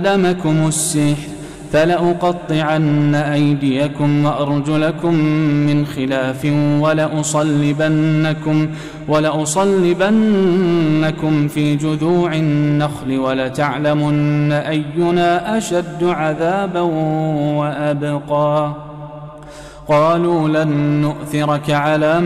علمكم السحر فلأقطعن أيديكم وأرجلكم من خلاف ولأصلبنكم في جذوع النخل ولتعلمن أينا أشد عذابا وأبقى. قالوا لن نؤثرك على